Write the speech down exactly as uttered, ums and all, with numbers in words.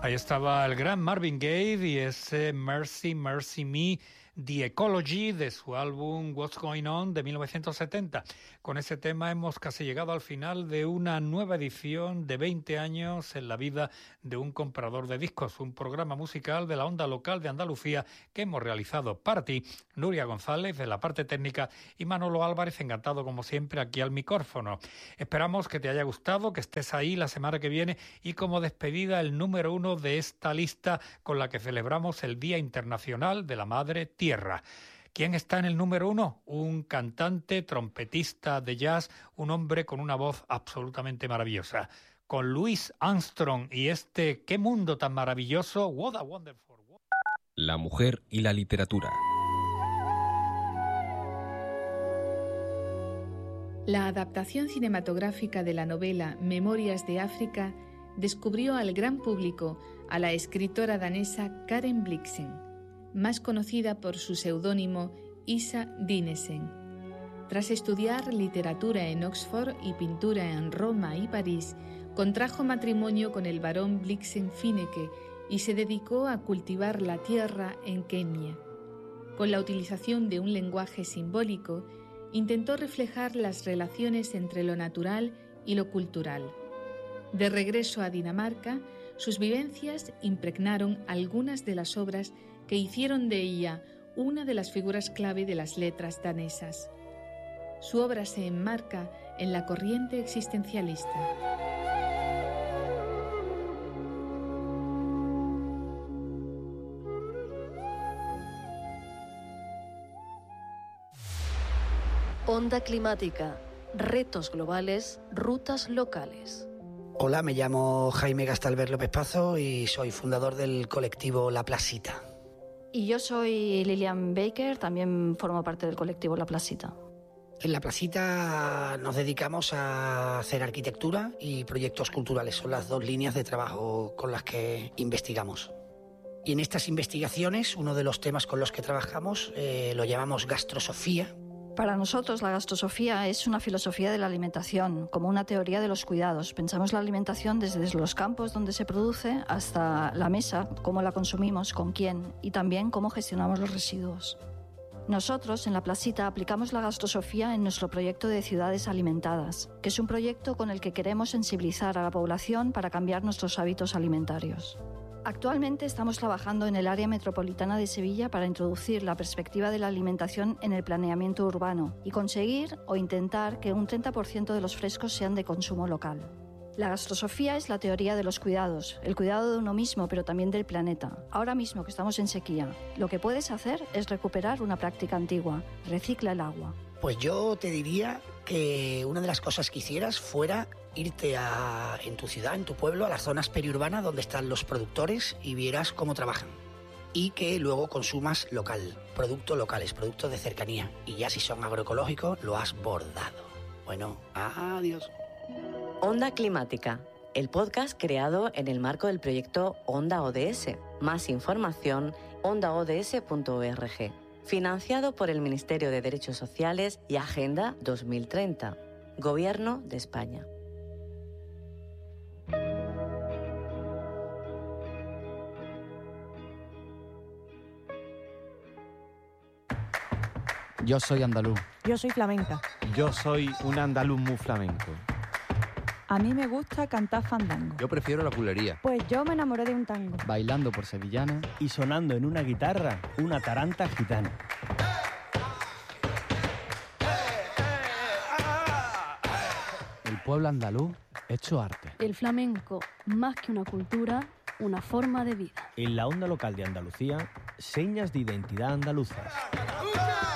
Ahí estaba el gran Marvin Gaye y ese Mercy, Mercy Me, The Ecology, de su álbum What's Going On de mil novecientos setenta. Con ese tema hemos casi llegado al final de una nueva edición de veinte años en la vida de un comprador de discos, un programa musical de la onda local de Andalucía que hemos realizado para ti, Nuria González de la parte técnica y Manolo Álvarez, encantado como siempre aquí al micrófono. Esperamos que te haya gustado, que estés ahí la semana que viene y como despedida el número uno de esta lista con la que celebramos el Día Internacional de la Madre Tierra. Tierra. ¿Quién está en el número uno? Un cantante, trompetista de jazz, un hombre con una voz absolutamente maravillosa. Con Louis Armstrong y este ¿Qué mundo tan maravilloso? What a wonderful world. La mujer y la literatura. La adaptación cinematográfica de la novela Memorias de África descubrió al gran público a la escritora danesa Karen Blixen, más conocida por su seudónimo Isa Dinesen. Tras estudiar literatura en Oxford y pintura en Roma y París, contrajo matrimonio con el barón Blixen-Finecke y se dedicó a cultivar la tierra en Kenia. Con la utilización de un lenguaje simbólico, intentó reflejar las relaciones entre lo natural y lo cultural. De regreso a Dinamarca, sus vivencias impregnaron algunas de las obras que hicieron de ella una de las figuras clave de las letras danesas. Su obra se enmarca en la corriente existencialista. Onda climática, retos globales, rutas locales. Hola, me llamo Jaime Gastalver López Pazo y soy fundador del colectivo La Plasita. Y yo soy Lilian Baker, también formo parte del colectivo La Plasita. En La Plasita nos dedicamos a hacer arquitectura y proyectos culturales. Son las dos líneas de trabajo con las que investigamos. Y en estas investigaciones, uno de los temas con los que trabajamos eh, lo llamamos gastrosofía. Para nosotros la gastrosofía es una filosofía de la alimentación, como una teoría de los cuidados. Pensamos la alimentación desde los campos donde se produce hasta la mesa, cómo la consumimos, con quién y también cómo gestionamos los residuos. Nosotros en La Plasita aplicamos la gastrosofía en nuestro proyecto de Ciudades Alimentadas, que es un proyecto con el que queremos sensibilizar a la población para cambiar nuestros hábitos alimentarios. Actualmente estamos trabajando en el área metropolitana de Sevilla para introducir la perspectiva de la alimentación en el planeamiento urbano y conseguir o intentar que un treinta por ciento de los frescos sean de consumo local. La gastrosofía es la teoría de los cuidados, el cuidado de uno mismo pero también del planeta. Ahora mismo que estamos en sequía, lo que puedes hacer es recuperar una práctica antigua, recicla el agua. Pues yo te diría que una de las cosas que hicieras fuera irte a, en tu ciudad, en tu pueblo, a las zonas periurbanas donde están los productores y vieras cómo trabajan. Y que luego consumas local, productos locales, productos de cercanía. Y ya si son agroecológicos, lo has bordado. Bueno, adiós. Onda Climática, el podcast creado en el marco del proyecto Onda O D S. Más información, onda o d s punto org. Financiado por el Ministerio de Derechos Sociales y Agenda dos mil treinta. Gobierno de España. Yo soy andaluz. Yo soy flamenca. Yo soy un andaluz muy flamenco. A mí me gusta cantar fandango. Yo prefiero la culería. Pues yo me enamoré de un tango. Bailando por sevillana. Y sonando en una guitarra, una taranta gitana. El pueblo andaluz hecho arte. El flamenco, más que una cultura, una forma de vida. En la onda local de Andalucía, señas de identidad andaluzas.